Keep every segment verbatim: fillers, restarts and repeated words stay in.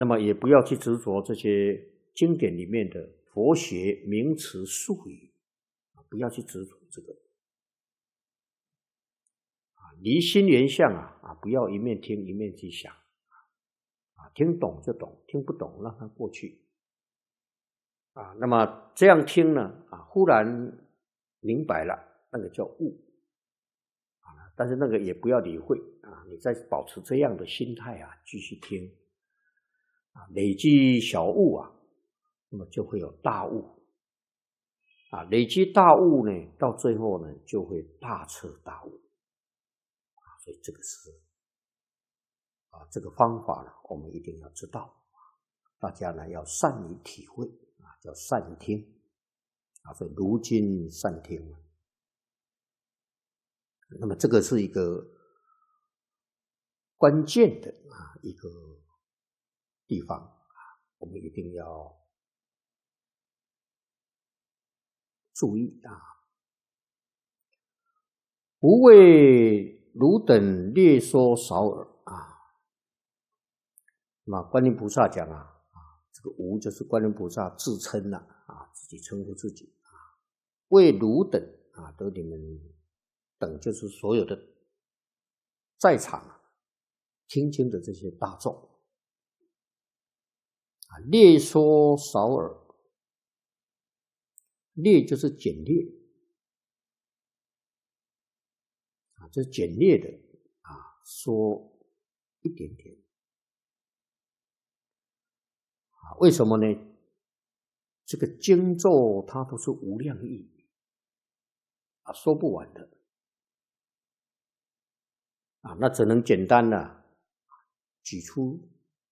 那么也不要去执着这些经典里面的佛学名词术语，不要去执着这个。离心圆相啊啊，不要一面听一面去想啊，听懂就懂，听不懂让它过去啊。那么这样听呢啊，忽然明白了，那个叫悟啊。但是那个也不要理会啊，你再保持这样的心态啊，继续听啊，累积小悟啊，那么就会有大悟啊，累积大悟呢，到最后呢，就会大彻大悟。所以这个是啊，这个方法呢，我们一定要知道，大家呢要善于体会啊，叫善听啊，所以如今善听。那么这个是一个关键的啊一个地方啊，我们一定要注意啊，不为汝等略说少耳啊。那观音菩萨讲啊，啊，这个无就是观音菩萨自称了啊，自己称呼自己啊，为汝等啊，都你们等就是所有的在场听经的这些大众啊，略说少耳，略就是简略啊，就是简略的啊，说一点点。啊，为什么呢？这个经咒它都是无量义啊，说不完的啊，那只能简单的举出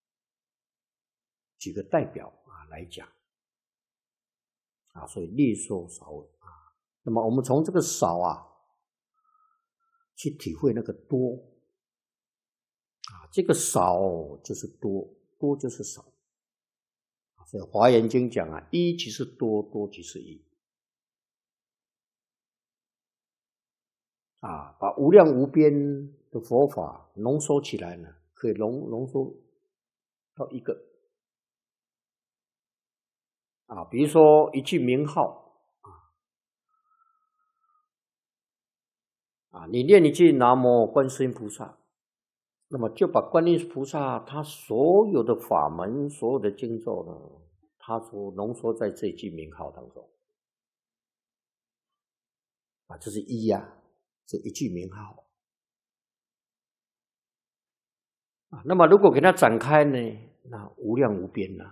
几个代表啊来讲啊，所以略说少耳啊。那么我们从这个少啊，去体会那个多啊，这个少就是多，多就是少。所以《华严经》讲啊，一即是多，多即是一啊，把无量无边的佛法浓缩起来呢，可以浓浓缩到一个啊，比如说一句名号啊，啊，你念一句南无观世音菩萨，那么就把观音菩萨他所有的法门、所有的经咒呢，他所浓缩在这句名号当中啊，这是一呀、啊，这一句名号啊。那么如果给它展开呢，那无量无边了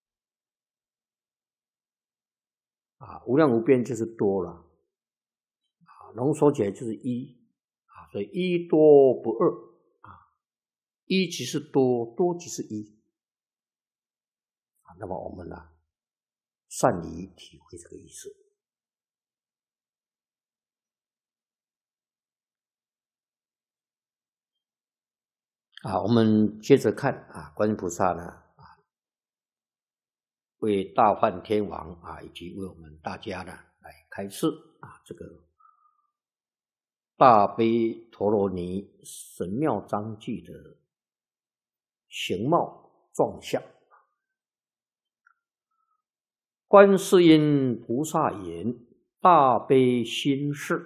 啊，无量无边就是多了啊，浓缩起来就是一啊，所以一多不二啊，一即是多，多即是一啊。那么我们呢、啊，善于体会这个意思。啊，我们接着看啊，观音菩萨呢啊，为大梵天王啊，以及为我们大家呢来开示啊，这个大悲陀罗尼神妙章句的形貌状相。观世音菩萨言：大悲心事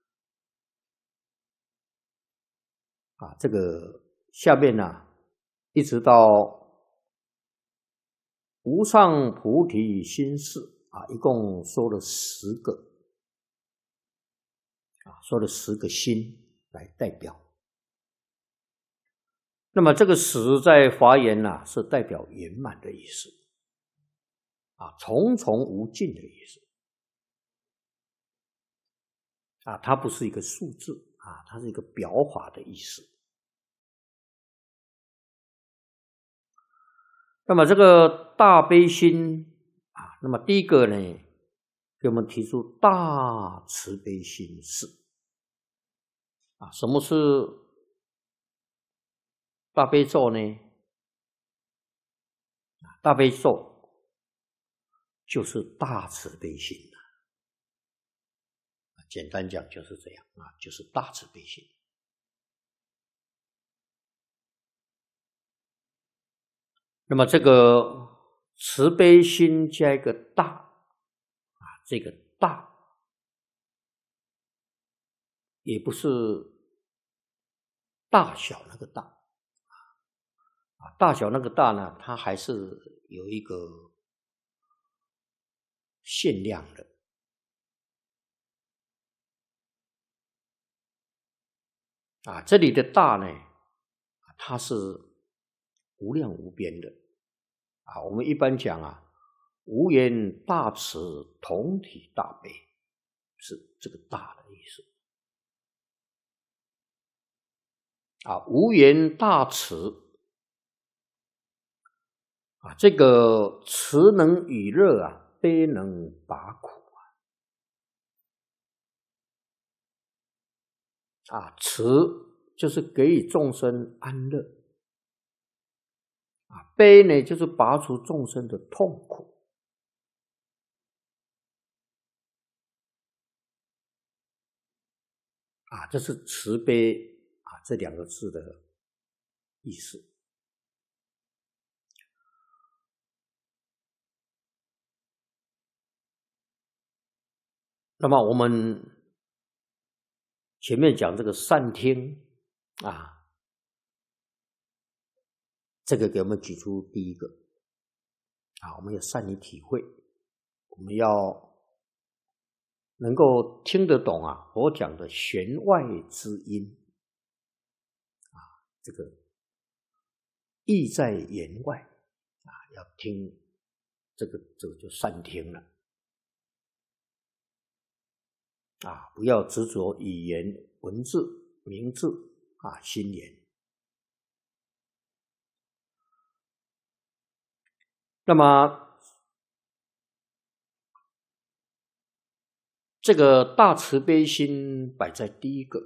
啊，这个下面呢、啊，一直到无上菩提心事啊，一共说了十个啊，说了十个心来代表。那么这个十在华严呢、啊，是代表圆满的意思啊，重重无尽的意思啊，它不是一个数字啊，它是一个表法的意思。那么这个大悲心啊，那么第一个呢，给我们提出大慈悲心事啊。什么是大悲咒呢？大悲咒就是大慈悲心啊，简单讲就是这样啊，就是大慈悲心。那那么这个慈悲心加一个大啊，这个大也不是大小那个大啊，大小那个大呢，它还是有一个限量的啊。这里的大呢，它是无量无边的啊。我们一般讲啊，无缘大慈，同体大悲，是这个大的意思啊。无缘大慈啊，这个慈能与乐啊，悲能拔苦啊。啊，慈就是给予众生安乐啊，悲呢就是拔除众生的痛苦啊，这是慈悲啊这两个字的意思。那么我们前面讲这个善听啊，这个给我们举出第一个啊，我们要善于体会，我们要能够听得懂啊佛讲的弦外之音啊，这个意在言外啊，要听这个这个就善听了啊，不要执着语言文字名字啊心言。那么这个大慈悲心摆在第一个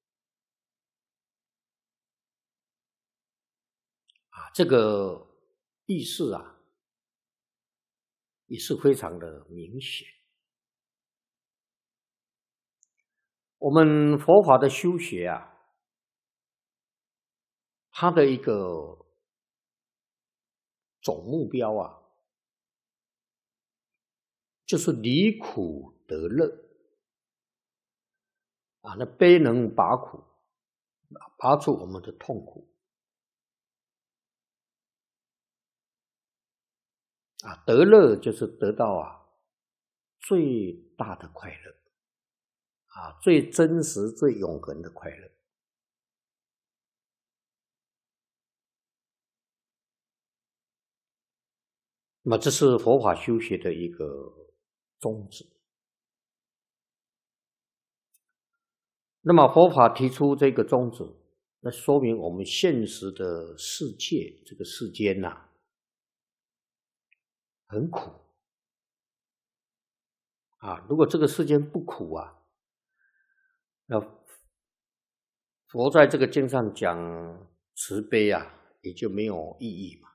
啊，这个意思啊也是非常的明显。我们佛法的修学啊，它的一个总目标啊，就是离苦得乐啊，那悲能拔苦，拔除我们的痛苦啊，得乐就是得到啊最大的快乐啊，最真实、最永恒的快乐。那么这是佛法修学的一个宗旨。那么佛法提出这个宗旨，那说明我们现实的世界，这个世间呐、啊，很苦啊。如果这个世间不苦啊，那佛在这个经上讲慈悲啊，也就没有意义嘛。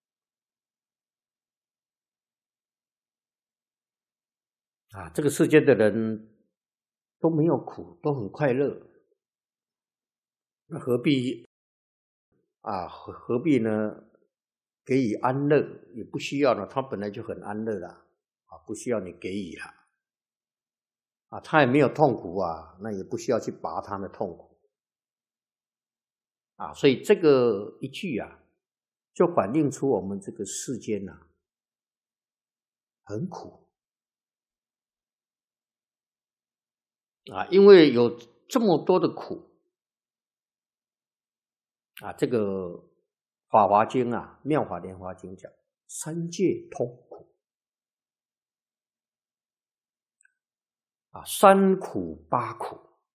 啊，这个世间的人都没有苦，都很快乐，那何必啊？何何必呢？给予安乐也不需要呢，他本来就很安乐了啊，不需要你给予了啊，他也没有痛苦啊，那也不需要去拔他的痛苦啊，所以这个一句啊，就反映出我们这个世间啊很苦啊，因为有这么多的苦啊，这个《法华经》啊，《妙法莲华经》讲三界通苦啊，三苦八苦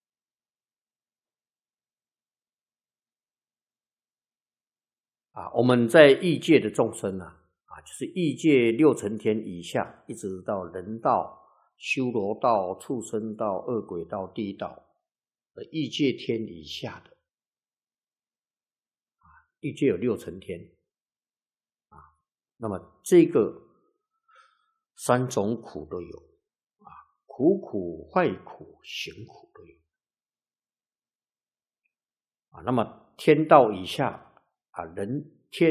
啊，我们在欲界的众生啊，啊，就是欲界六层天以下，一直到人道、修罗道、畜生道、恶鬼道、地狱道的欲界天以下的啊，欲界有六层天啊，那么这个三种苦都有啊，苦苦、坏苦、行苦都有啊。那么天道以下啊，人